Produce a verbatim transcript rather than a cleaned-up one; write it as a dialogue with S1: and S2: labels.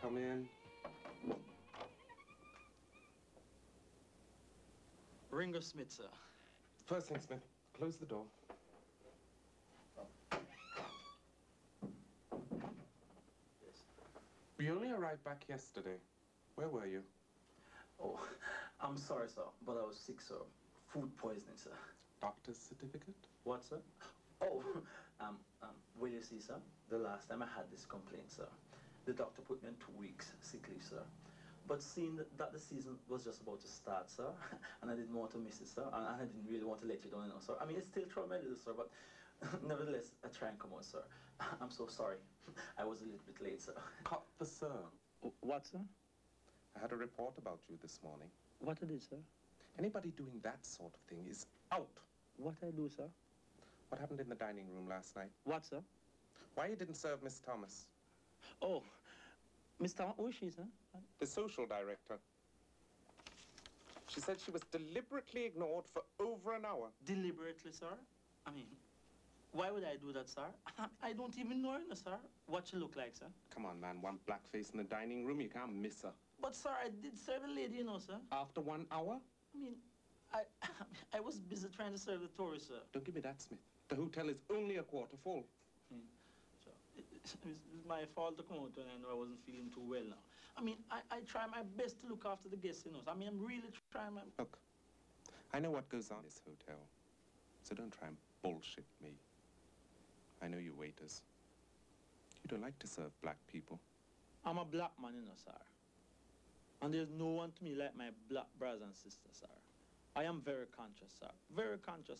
S1: Come in.
S2: Ringo Smith, sir.
S1: First thing, Smith, close the door.
S2: Yes.
S1: We only arrived back yesterday. Where were you?
S2: Oh, I'm sorry, sir, but I was sick, sir. Food poisoning, sir.
S1: Doctor's certificate?
S2: What, sir? Oh, um, um, will you see, sir? The last time I had this complaint, sir, the doctor put me on two weeks sick leave, sir. But seeing that the season was just about to start, sir, and I didn't want to miss it, sir, and I didn't really want to let you down, you know, sir. I mean, it's still traumatic, sir, but nevertheless, I try and come on, sir. I'm so sorry. I was a little bit late, sir.
S1: Cut the sir.
S2: What, sir?
S1: I had a report about you this morning.
S2: What it is, sir?
S1: Anybody doing that sort of thing is out.
S2: What I do, sir?
S1: What happened in the dining room last night?
S2: What, sir?
S1: Why you didn't serve Miss Thomas?
S2: Oh, Miss Thomas, who is she, sir?
S1: The social director. She said she was deliberately ignored for over an hour.
S2: Deliberately, sir? I mean, why would I do that, sir? I don't even know her, sir. What she look like, sir?
S1: Come on, man. One black face in the dining room, you can't miss her.
S2: But, sir, I did serve the lady, you know, sir.
S1: After one hour?
S2: I mean, I, I was busy trying to serve the tourists, sir.
S1: Don't give me that, Smith. The hotel is only a quarter full.
S2: Hmm. So, it, it's, it's my fault to come out when I know I wasn't feeling too well now. I mean, I, I try my best to look after the guests, you know. I mean, I'm really trying my...
S1: Look, I know what goes on in this hotel, so don't try and bullshit me. I know you waiters. You don't like to serve black people.
S2: I'm a black man, you know, sir. And there's no one to me like my black brothers and sisters, sir. I am very conscious, sir. Very conscious,